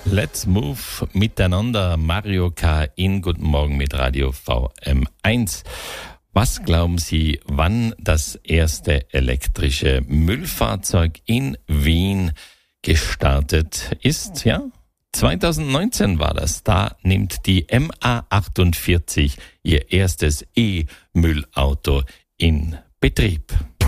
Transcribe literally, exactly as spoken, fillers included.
Let's move miteinander. Mario K. in Guten Morgen mit Radio V M eins. Was glauben Sie, wann das erste elektrische Müllfahrzeug in Wien gestartet ist? Ja, zwanzig neunzehn war das. Da nimmt die M A achtundvierzig ihr erstes E-Müllauto in Betrieb.